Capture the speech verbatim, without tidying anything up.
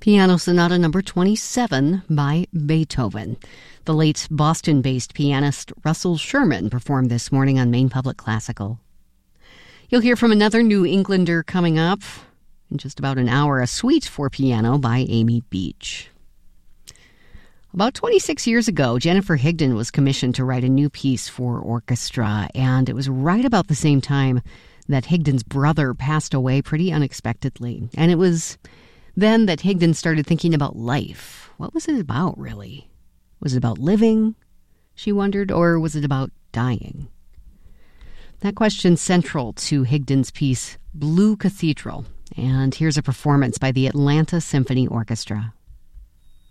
Piano Sonata number twenty-seven by Beethoven. The late Boston-based pianist Russell Sherman performed this morning on Maine Public Classical. You'll hear from another New Englander coming up in just about an hour, a suite for piano by Amy Beach. About twenty-six years ago, Jennifer Higdon was commissioned to write a new piece for orchestra, and it was right about the same time that Higdon's brother passed away pretty unexpectedly. And it was then that Higdon started thinking about life. What was it about, really? Was it about living, she wondered, or was it about dying? That question's central to Higdon's piece, Blue Cathedral. And here's a performance by the Atlanta Symphony Orchestra.